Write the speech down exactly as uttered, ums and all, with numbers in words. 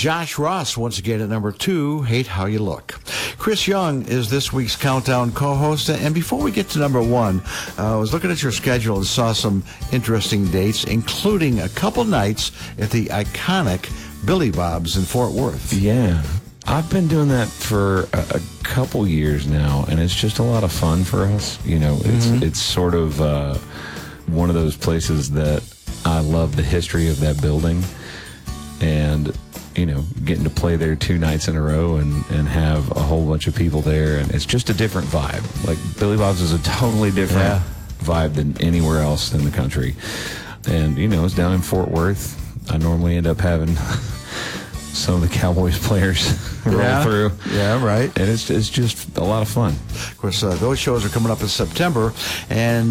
Josh Ross, once again at number two, Hate How You Look. Chris Young is this week's Countdown co-host. And before we get to number one, uh, I was looking at your schedule and saw some interesting dates, including a couple nights at the iconic Billy Bob's in Fort Worth. Yeah. I've been doing that for a, a couple years now, and it's just a lot of fun for us. You know, it's mm-hmm. it's sort of uh, one of those places that I love the history of that building, and you know, getting to play there two nights in a row and, and have a whole bunch of people there, and it's just a different vibe. Like, Billy Bob's is a totally different yeah. vibe than anywhere else in the country. And, you know, it's down in Fort Worth. I normally end up having some of the Cowboys players roll yeah. through. Yeah, right. And it's, it's just a lot of fun. Of course, uh, those shows are coming up in September, and